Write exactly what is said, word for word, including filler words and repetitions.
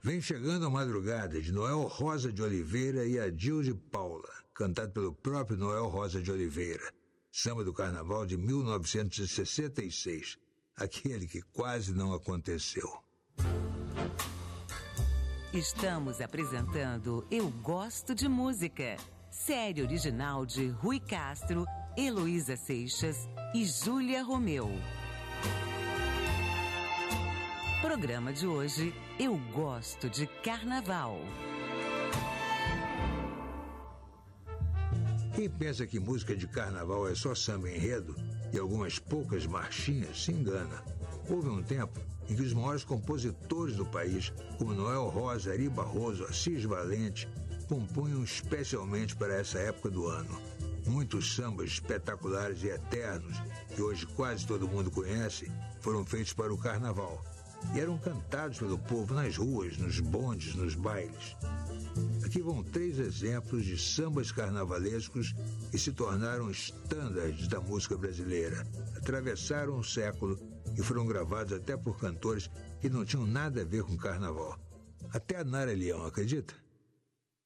Vem chegando a madrugada, de Noel Rosa de Oliveira e Adil de Paula, cantado pelo próprio Noel Rosa de Oliveira. Samba do Carnaval de mil novecentos e sessenta e seis, aquele que quase não aconteceu. Estamos apresentando Eu Gosto de Música, série original de Rui Castro, Heloísa Seixas e Júlia Romeu. Programa de hoje, Eu Gosto de Carnaval. Quem pensa que música de carnaval é só samba enredo e algumas poucas marchinhas se engana. Houve um tempo em que os maiores compositores do país, como Noel Rosa, Ari Barroso, Assis Valente, compunham especialmente para essa época do ano. Muitos sambas espetaculares e eternos, que hoje quase todo mundo conhece, foram feitos para o carnaval e eram cantados pelo povo nas ruas, nos bondes, nos bailes. Aqui vão três exemplos de sambas carnavalescos que se tornaram estándares da música brasileira, atravessaram o século e foram gravados até por cantores que não tinham nada a ver com carnaval. Até a Nara Leão, acredita?